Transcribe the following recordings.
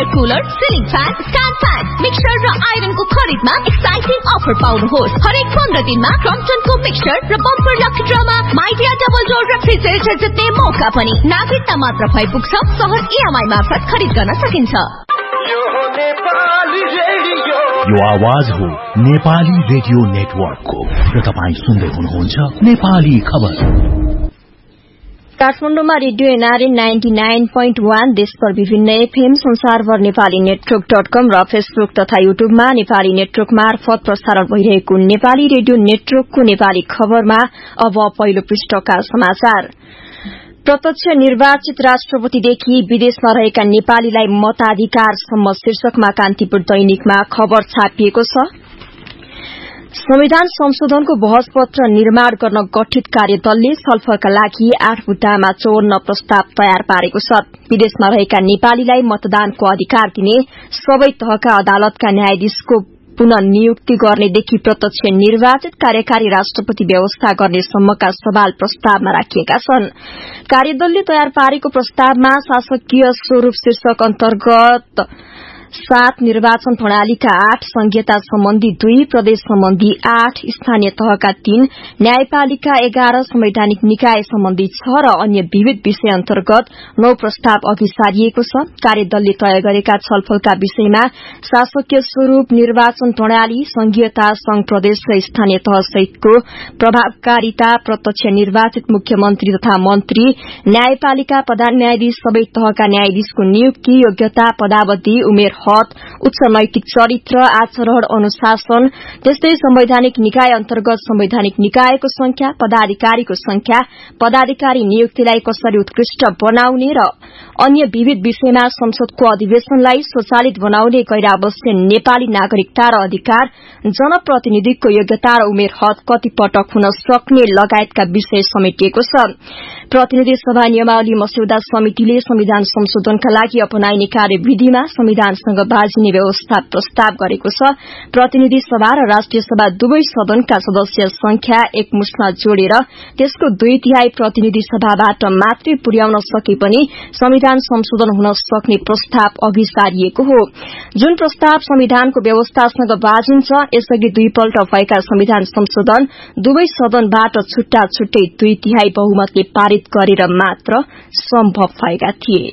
Air cooler, ceiling fan, stand fan, mixer र आइरनको खरिदमा exciting offer पाउनुहोस्। हरेक 15 दिनमा क्रम्पटनको मिक्सर र bumper lucky ड्रमा Midea double door refrigerator जित्ने मौका पनि। नागरिकता मात्र भई पुग्छ, सहज EMI मार्फत खरिद गर्न सकिन्छ। यो आवाज हो नेपाली रेडियो नेटवर्कको र तपाईं सुन्दै हुनुहुन्छ नेपाली खबर। काठमाडौँमा रेडियो एनआरए 99.1, देशभर विभिन्न FM, संसारभर नेपाली नेटवर्क.com र फेसबुक तथा युट्युबमा नेपाली नेटवर्क मार्फत प्रसारण भइरहेको नेपाली रेडियो नेटवर्कको नेपाली खबरमा अब पहिलो पृष्ठका समाचार। प्रत्यक्ष निर्वाचित राष्ट्रपतिदेखि विदेशमा रहेका नेपालीलाई मताधिकारसम्म शीर्षकमा कान्तिपुर दैनिकमा खबर छापिएको छ। संविधान संशोधनको बहस पत्र निर्माण गर्न गठित कार्यदलले छलफलका लागि 8 बुट्टामा 54 प्रस्ताव तयार पारेको छ। विदेशमा रहेका नेपालीलाई मतदानको अधिकार दिने, सबै तहका अदालतका न्यायाधीशको पुनःनियुक्ति गर्नेदेखि प्रत्यक्ष निर्वाचित कार्यकारी राष्ट्रपति व्यवस्था गर्ने सम्मका सवाल प्रस्तावमा राखिएका छन्। कार्यदलले तयार पारेको प्रस्तावमा शासकीय स्वरूप शीर्षक अन्तर्गत 7, निर्वाचन प्रणालीका 8, संघीयता सम्बन्धी 2, प्रदेश सम्बन्धी 8, स्थानीय तहका 3, न्यायपालिका 11, संवैधानिक निकाय सम्बन्धी 6 र अन्य विविध विषय अन्तर्गत 9 प्रस्ताव अघि सारिएको छ। कार्यदलले तय गरेका छलफलका विषयमा शासकीय स्वरूप, निर्वाचन प्रणाली, संघीयता, संघ प्रदेश र स्थानीय तह सहितको प्रभावकारिता, प्रत्यक्ष निर्वाचित मुख्यमन्त्री तथा मन्त्री, न्यायपालिका प्रधान न्यायाधीश, सबै तहका न्यायाधीशको नियुक्ति, योग्यता, पदावधि, उमेर हद, उच्च नैतिक चरित्र, आचरण, अनुशासन, त्यस्तै संवैधानिक निकाय अन्तर्गत संवैधानिक निकायको संख्या, पदाधिकारीको संख्या, पदाधिकारी नियुक्तिलाई कसरी उत्कृष्ट बनाउने र अन्य विविध विषयमा संसदको अधिवेशनलाई स्वचालित बनाउने, गैर आवासीय नेपाली नागरिकता र अधिकार, जनप्रतिनिधिको योग्यता र उमेर हद कति पटक हुन सक्ने लगायतका विषय समेटिएको छ। प्रतिनिधि सभा नियमावली मस्यौदा समितिले संविधान संशोधनका लागि अपनाइने कार्यविधिमा संविधानसँग बाजिने व्यवस्था प्रस्ताव गरेको छ। प्रतिनिधि सभा र राष्ट्रिय सभा दुवै सदनका सदस्य संख्या एकमुष्टमा जोडेर त्यसको 2/3 प्रतिनिधि सभाबाट मात्रै पुर्याउन सके पनि संविधान संशोधन हुन सक्ने प्रस्ताव अघि सारिएको हो। जुन प्रस्ताव संविधानको व्यवस्थासँग बाजिन्छ, यसअघि 2 पल्ट भएका संविधान संशोधन दुवै सदनबाट छुट्टा छुट्टै 2/3 बहुमतले पारित गरेर मात्र सम्भव भएका थिए।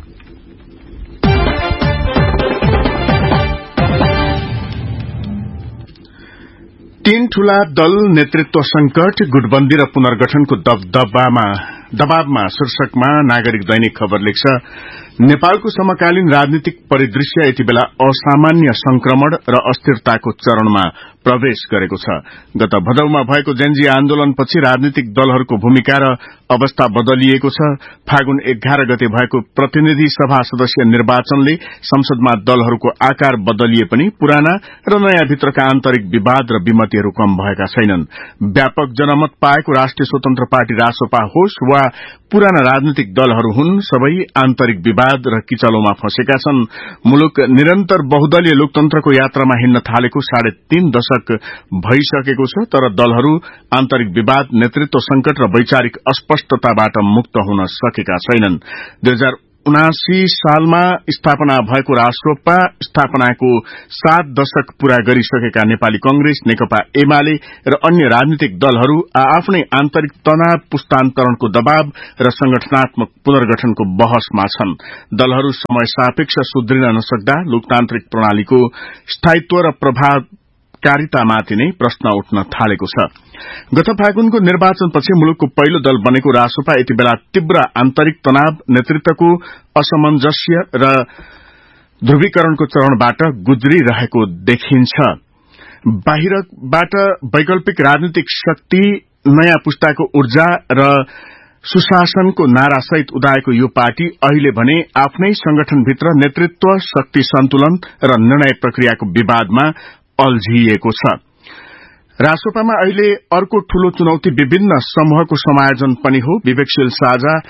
तीन ठूला दल नेतृत्व संकट, गुटबन्दी र पुनर्गठनको दबावमा शीर्षकमा नागरिक दैनिक खबर लेख्छ। नेपालको समकालीन राजनीतिक परिदृश्य यति बेला असामान्य संक्रमण र अस्थिरताको चरणमा प्रवेश गरेको छ। गत भदौमा भएको जेनजी आन्दोलनपछि राजनीतिक दलहरूको भूमिका र अवस्था बदलिएको छ। फागुन 11 गते भएको प्रतिनिधि सभा सदस्य निर्वाचनले संसदमा दलहरूको आकार बदलिए पनि पुराना र नयाँ भित्रका आन्तरिक विवाद र विमतिहरू कम भएका छैनन्। व्यापक जनमत पाएको राष्ट्रिय स्वतन्त्र पार्टी रासोपा होस् वा पुराना राजनीतिक दलहरू हुन्, सबै आन्तरिक विवाद र किचलोमा फँसेका छन्। मुलुक निरन्तर बहुदलीय लोकतन्त्रको यात्रामा हिँड्न थालेको 3.5 दशक भइसकेको छ, तर दलहरू आन्तरिक विवाद, नेतृत्व संकट र वैचारिक अस्पष्टताबाट मुक्त हुन सकेका छैनन्। 2079 सालमा स्थापना भएको रासोपा स्थापनाको 7 दशक पूरा गरिसकेका नेपाली कंग्रेस, नेकपा एमाले र अन्य राजनीतिक दलहरू आफ्नै आन्तरिक तनाव, पुस्तान्तरणको दबाव र संगठनात्मक पुनर्गठनको बहसमा छन्। दलहरू समय सापेक्ष सुध्रिन नसक्दा लोकतान्त्रिक प्रणालीको स्थायित्व र प्रभावकारितामाथि नै प्रश्न उठ्न थालेको छ। गत फागुनको निर्वाचनपछि मुलुकको पहिलो दल बनेको रासोपा यति बेला तीव्र आन्तरिक तनाव, नेतृत्वको असमञ्जस्य र ध्रुवीकरणको चरणबाट गुज्रिरहेको देखिन्छ। बाहिरबाट वैकल्पिक राजनीतिक शक्ति, नयाँ पुस्ताको ऊर्जा र सुशासनको नारासहित उदाएको यो पार्टी अहिले भने आफ्नै संगठनभित्र नेतृत्व, शक्ति सन्तुलन र निर्णय प्रक्रियाको विवादमा अल्झिएको छ। रासोपामा अहिले अर्को ठूलो चुनौती विभिन्न समूहको समायोजन पनि हो। विवेकशील साझा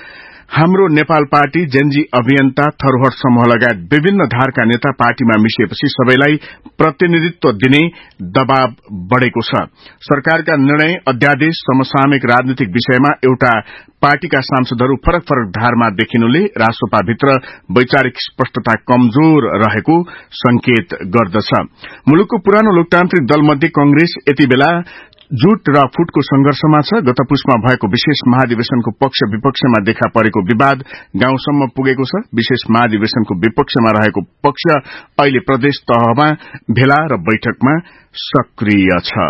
हाम्रो नेपाल पार्टी जेनजी अभियन्ता थरूहट समूह लगायत विभिन्न धारका नेता पार्टीमा मिसिएपछि सबैलाई प्रतिनिधित्व दिने दबाव बढ़ेको छ। सरकारका निर्णय, अध्यादेश, समसामयिक राजनीतिक विषयमा एउटा पार्टीका सांसदहरू फरक फरक धारमा देखिनुले रासोपाभित्र वैचारिक स्पष्टता कमजोर रहेको संकेत गर्दछ। मुलुकको पुरानो लोकतान्त्रिक दल मध्ये कांग्रेस यति बेला जुट र फुटको संघर्षमा छ। गत पुसमा भएको विशेष महाधिवेशनको पक्ष विपक्षमा देखा परेको विवाद गाउँसम्म पुगेको छ। विशेष महाधिवेशनको विपक्षमा रहेको पक्ष अहिले प्रदेश तहमा भेला र बैठकमा सक्रिय छ।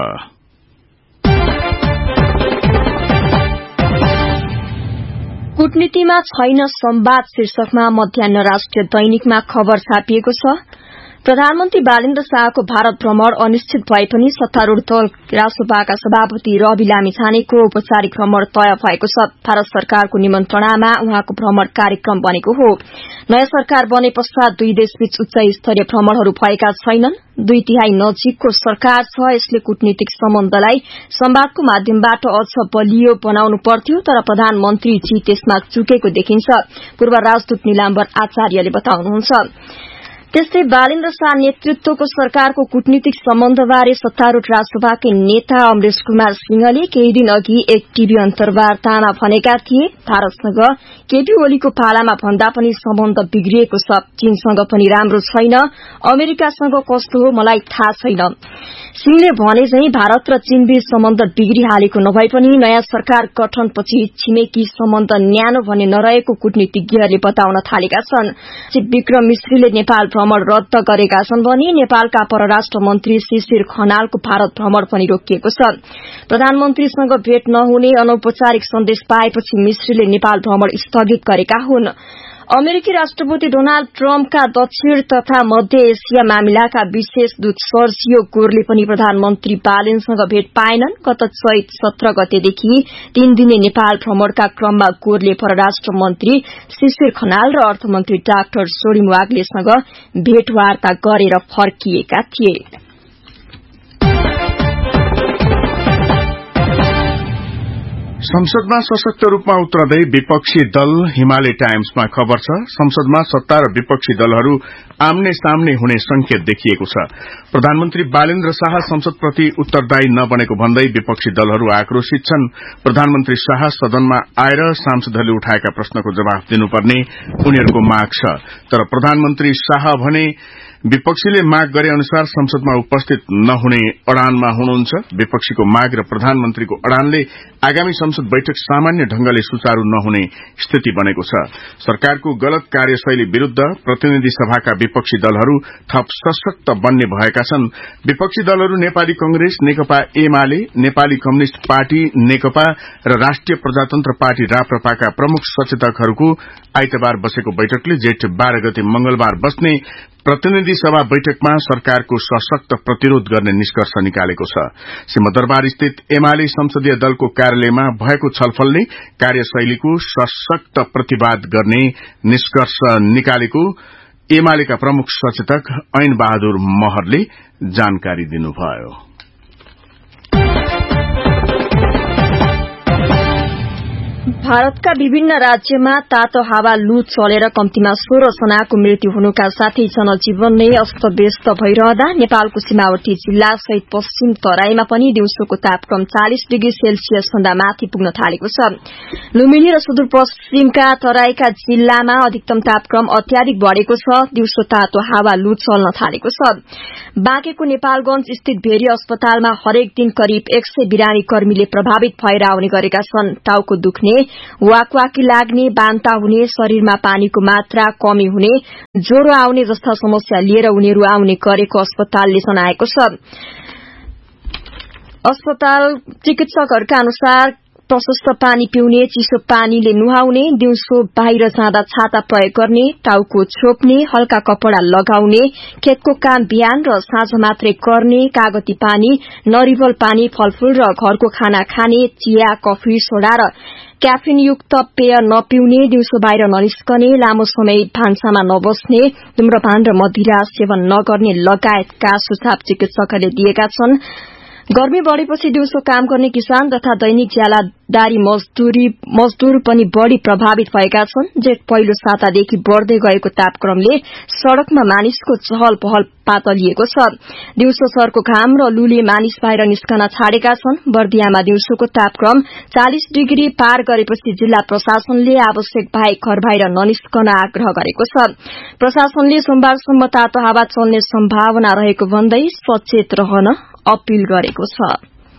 कूटनीतिमा छैन संवाद शीर्षकमा मध्याह्न राष्ट्रिय दैनिकमा खबर छापिएको छ। प्रधानमन्त्री बालेन्द्र शाहको भारत भ्रमण अनिश्चित भए पनि सत्तारूढ़ दल रासोपाका सभापति रवि लामिछानेको औपचारिक भ्रमण तय भएको छ। भारत सरकारको निमन्त्रणामा उहाँको भ्रमण कार्यक्रम बनेको हो। नयाँ सरकार बने पश्चात दुई देशबीच उच्च स्तरीय भ्रमणहरू भएका छैनन्। 2/3 नजिकको सरकार छ। यसले कूटनीतिक सम्बन्धलाई संवादको माध्यमबाट अझ बलियो बनाउनु पर्थ्यो, तर प्रधानमन्त्रीजी त्यसमा चुकेको देखिन्छ। पूर्व राजदूत निलाम्बर आचार्यले बताउनुहुन्छ। त्यस्तै बालेन्द्र शाह नेतृत्वको सरकारको कूटनीतिक सम्बन्धबारे सत्तारूढ़ राजसभाकै नेता अमरेश कुमार सिंहले केही दिन अघि एक टीभी अन्तर्वार्तामा भनेका थिए, भारतसँग केपी ओलीको पालामा भन्दा पनि सम्बन्ध बिग्रिएको छ। चीनसँग पनि राम्रो छैन। अमेरिकासँग कस्तो हो मलाई थाहा छैन। सिंहले भने चाहिँ भारत र चीनबीच सम्बन्ध बिग्रिहालेको नभए पनि नयाँ सरकार गठनपछि छिमेकी सम्बन्ध न्यानो भन्ने नरहेको कूटनीतिज्ञहरूले बताउन थालेका छन्। विक्रम मिश्रीले नेपाल भ्रमण रद्द गरेका छन् भने नेपालका परराष्ट्र मन्त्री शिशिर खनालको भारत भ्रमण पनि रोकिएको छ। प्रधानमन्त्रीसँग भेट नहुने अनौपचारिक सन्देश पाएपछि मिश्रीले नेपाल भ्रमण स्थगित गरेका हुन्। अमेरिकी राष्ट्रपति डोनाल्ड ट्रम्पका दक्षिण तथा मध्य एशिया मामिलाका विशेष दूत सर्जियो गोरले पनि प्रधानमन्त्री बालेनसँग भेट पाएनन्। गत चैत 17 गतेदेखि 3 दिने नेपाल भ्रमणका क्रममा गोरले परराष्ट्र मन्त्री शिशिर खनाल र अर्थमन्त्री डाक्टर सोरिम वाग्लेसँग भेटवार्ता गरेर फर्किएका थिए। संसदमा सशक्त रूपमा उत्रदै विपक्षी दल हिमालय टाइम्समा खबर छ। संसदमा सत्ता र विपक्षी दलहरू आम्ने सामने हुने संकेत देखिएको छ। प्रधानमन्त्री बालेन्द्र शाह संसदप्रति उत्तरदायी नबनेको भन्दै विपक्षी दलहरू आक्रोशित छन्। प्रधानमन्त्री शाह सदनमा आएर सांसदहरूले उठाएका प्रश्नको जवाफ दिनुपर्ने उनीहरूको माग छ। तर प्रधानमन्त्री शाह भने विपक्षीले माग गरे अनुसार संसदमा उपस्थित नहुने अडानमा हुनुहुन्छ। विपक्षीको माग र प्रधानमन्त्रीको अडानले आगामी संसद बैठक सामान्य ढंगले सुचारू नहुने स्थिति बनेको छ। सरकारको गलत कार्यशैली विरूद्ध प्रतिनिधि सभाका विपक्षी दलहरू थप सशक्त बन्ने भएका छन्। विपक्षी दलहरू नेपाली कांग्रेस, नेकपा एमाले, नेपाली कम्युनिष्ट पार्टी नेकपा र राष्ट्रिय प्रजातन्त्र पार्टी राप्रपाका प्रमुख सचेतकहरूको आइतबार बसेको बैठकले जेठ 12 गते मंगलबार बस्ने प्रतिनिधि सभा बैठकमा सरकारको सशक्त प्रतिरोध गर्ने निष्कर्ष निकालेको छ। सिंहदरबार स्थित एमाले संसदीय दलको कार्यालयमा भएको छलफलले कार्यशैलीको सशक्त प्रतिवाद गर्ने निष्कर्ष निकालेको एमालेका प्रमुख सचेतक ऐन बहादुर महरले जानकारी दिनुभयो। भारतका विभिन्न राज्यमा तातो हावा लू चलेर कम्तीमा 16 जनाको मृत्यु हुनुका साथै जनजीवन नै अस्तव्यस्त भइरहँदा नेपालको सीमावर्ती जिल्ला सहित पश्चिम तराईमा पनि दिउँसोको तापक्रम 40 डिग्री सेल्सियस भन्दा माथि पुग्न थालेको छ। लुम्बिनी र सुदूरपश्चिमका तराईका जिल्लामा अधिकतम तापक्रम अत्याधिक बढ़ेको छ। दिउँसो तातो हावा लू चल्न थालेको छ। बाँकेको नेपालगंज स्थित भेरी अस्पतालमा हरेक दिन करिब 100 बिरामी कर्मीले प्रभावित भएर आउने गरेका छन्। टाउको दुख्ने, वाकवाकी लाग्ने, बान्ता हुने, शरीरमा पानीको मात्रा कमी हुने, ज्वरो आउने जस्ता समस्या लिएर उनीहरू आउने गरेको अस्पतालले जनाएको छ। अस्पताल चिकित्सकहरूका अनुसार प्रशस्त पानी पिउने, चिसो पानीले नुहाउने, दिउँसो बाहिर जाँदा छाता प्रयोग गर्ने, टाउको छोप्ने, हल्का कपड़ा लगाउने, खेतको काम बिहान र साँझ मात्रै गर्ने, कागती पानी, नरिवल पानी, फलफूल र घरको खाना खाने, चिया, कफी, सोडा र क्याफिनयुक्त पेय नपिउने, दिउँसो बाहिर ननिस्कने, लामो समय भान्सामा नबस्ने, धूम्रपान र मदिरा सेवन नगर्ने लगायतका सुझाव चिकित्सकहरूले दिएका छन्। गर्मी बढ़ेपछि दिउँसो काम गर्ने किसान तथा दैनिक ज्यालादारी मजदूर पनि बढ़ी प्रभावित भएका छन्। जेठ पहिलो सातादेखि बढ़दै गएको तापक्रमले सड़कमा मानिसको चहल पहल पातलिएको छ। दिउँसो सरको घाम र लूले मानिस बाहिर निस्कन छाडेका छन्। बर्दियामा दिउँसोको तापक्रम 40 डिग्री पार गरेपछि जिल्ला प्रशासनले आवश्यक बाहेक घर बाहिर ननिस्कन आग्रह गरेको छ। प्रशासनले सोमबारसम्म तातो हावा चल्ने सम्भावना रहेको भन्दै सचेत रहन अपील गरेको छ।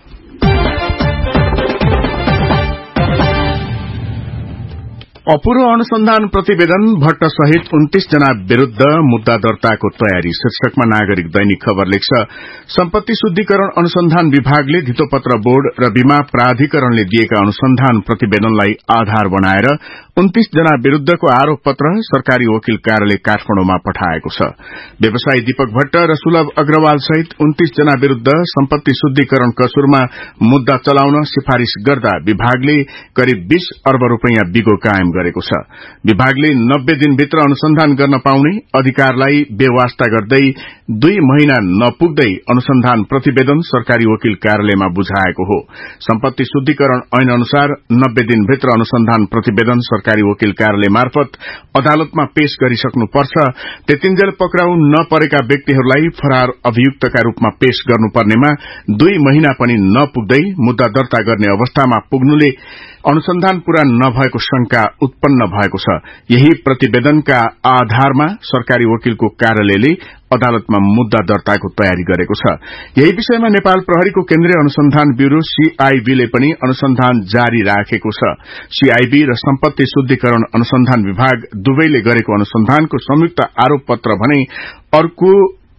अपूर्व अनुसन्धान प्रतिवेदन भट्ट सहित 29 जना विरूद्ध मुद्दा दर्ताको तयारी शीर्षकमा नागरिक दैनिक खबर लेख्छ। सम्पत्ति शुद्धिकरण अनुसन्धान विभागले धितोपत्र बोर्ड र बीमा प्राधिकरणले दिएका अनुसन्धान प्रतिवेदनलाई आधार बनाएर 29 जना विरूद्धको आरोप पत्र सरकारी वकिल कार्यालय काठमाडौँमा पठाएको छ। व्यवसायी दीपक भट्ट र सुलभ अग्रवाल सहित 29 जना विरूद्ध सम्पत्ति शुद्धिकरण कसूरमा मुद्दा चलाउन सिफारिश गर्दा विभागले करिब 20 अर्ब रूपियाँ बिगो कायम गरेको छ। विभागले 90 दिनभित्र अनुसन्धान गर्न पाउने अधिकारलाई बेवास्ता गर्दै 2 महिना नपुग्दै अनुसन्धान प्रतिवेदन सरकारी वकिल कार्यालयमा बुझाएको हो। सम्पत्ति शुद्धिकरण ऐन अनुसार 90 दिनभित्र अनुसन्धान प्रतिवेदन सरकारी वकिल कार्यालय मार्फत अदालतमा पेश गरिसक्नुपर्छ। त्यतिन्जेल पक्राउ नपरेका व्यक्तिहरूलाई फरार अभियुक्तका रूपमा पेश गर्नुपर्नेमा 2 महिना पनि नपुग्दै मुद्दा दर्ता गर्ने अवस्थामा पुग्नुले अनुसन्धान पूरा नभएको शंका उत्पन्न भएको छ। यही प्रतिवेदनका आधारमा सरकारी वकिलको कार्यालयले अदालतमा मुद्दा दर्ताको तयारी गरेको छ। यही विषयमा नेपाल प्रहरीको केन्द्रीय अनुसन्धान ब्यूरो सीआईबीले पनि अनुसन्धान जारी राखेको छ। सीआईबी र सम्पत्ति शुद्धिकरण अनुसन्धान विभाग दुवैले गरेको अनुसन्धानको संयुक्त आरोप पत्र भने अर्को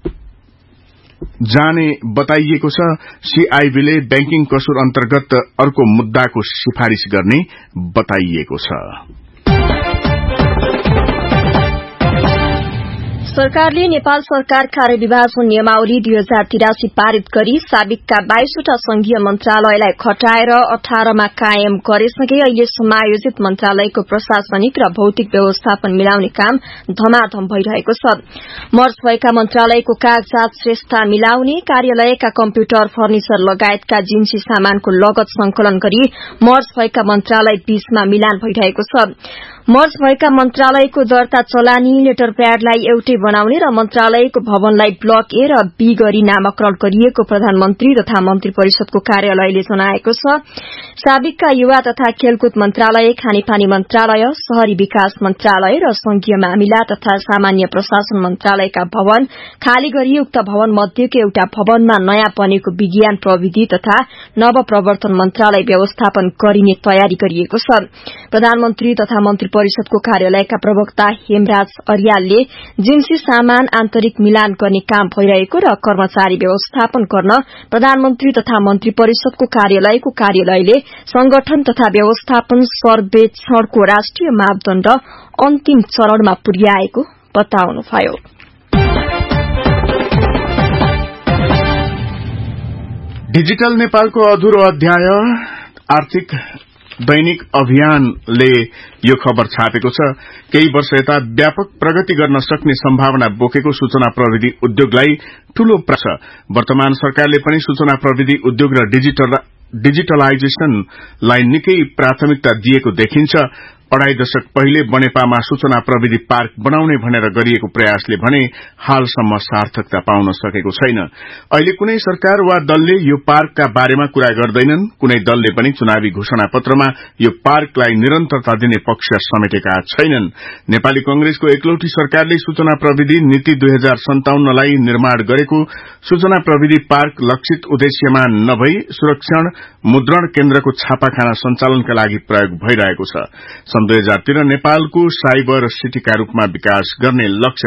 जाने बताइएको छ। सीआईबीले बैंकिङ कसुर अन्तर्गत अर्को मुद्दाको सिफारिश गर्ने बताइएको छ। सरकारले नेपाल सरकार कार्य विभाजन नियमावली 2083 पारित गरी साबिकका 22वटा संघीय मन्त्रालयलाई खटाएर 18मा कायम गरेसँगै अहिले समायोजित मन्त्रालयको प्रशासनिक र भौतिक व्यवस्थापन मिलाउने काम धमाधम भइरहेको छ। मर्ज भएका मन्त्रालयको कागजात श्रेष्ठता मिलाउने, कार्यालयका कम्प्युटर, फर्निचर लगायतका जिन्सी सामानको लगत संकलन गरी मर्ज भएका मन्त्रालय बीचमा मिलान भइरहेको छ। मर्ज भएका मन्त्रालयको दर्ता चलानी लेटर प्याडलाई एउटै बनाउने र मन्त्रालयको भवनलाई ब्लक ए र बी गरी नामकरण गरिएको प्रधानमन्त्री तथा मन्त्री परिषदको कार्यालयले जनाएको छ। साबिकका युवा तथा खेलकुद मन्त्रालय, खानेपानी मन्त्रालय, शहरी विकास मन्त्रालय र संघीय मामिला तथा सामान्य प्रशासन मन्त्रालयका भवन खाली गरी उक्त भवन मध्येको एउटा भवनमा नयाँ बनेको विज्ञान प्रविधि तथा नव प्रवर्तन मन्त्रालय व्यवस्थापन गरिने तयारी गरिएको छ। प्रधानमन्त्री तथा मन्त्री परिषदको कार्यालयका प्रवक्ता हेमराज अर्यालले जिन्सी सामान आन्तरिक मिलान गर्ने काम भइरहेको र कर्मचारी व्यवस्थापन गर्न प्रधानमन्त्री तथा मन्त्री परिषदको कार्यालयले संगठन तथा व्यवस्थापन सर्वेक्षणको राष्ट्रिय मापदण्ड अन्तिम चरणमा पुर्याएको बताउनुभयो। डिजिटल नेपालको अधुरो अध्याय आर्थिक दैनिक अभियानले यो खबर छापेको छ। केही वर्ष यता व्यापक प्रगति गर्न सक्ने सम्भावना बोकेको सूचना प्रविधि उद्योगलाई ठूलो प्रश्न। वर्तमान सरकारले पनि सूचना प्रविधि उद्योग र डिजिटलाइजेशनलाई निकै प्राथमिकता दिएको देखिन्छ। 2.5 दशक पहिले बनेपामा सूचना प्रविधि पार्क बनाउने भनेर गरिएको प्रयासले भने हालसम्म सार्थकता पाउन सकेको छैन। अहिले कुनै सरकार वा दलले यो पार्कका बारेमा कुरा गर्दैनन्। कुनै दलले पनि चुनावी घोषणा पत्रमा यो पार्कलाई निरन्तरता दिने पक्ष समेटेका छैनन्। नेपाली कंग्रेसको एकलौटी सरकारले सूचना प्रविधि नीति 2057 लाई निर्माण गरेको सूचना प्रविधि पार्क लक्षित उद्देश्यमा नभई सुरक्षण मुद्रण केन्द्रको छापाखाना सञ्चालनका लागि प्रयोग भइरहेको छ। सन् 2000 तिर नेपालको साइबर सिटीका रूपमा विकास गर्ने लक्ष्य